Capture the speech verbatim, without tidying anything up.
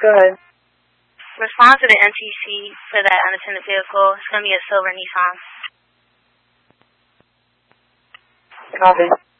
Go ahead. Respond to the N T C for that unattended vehicle. It's going to be a silver Nissan. Copy.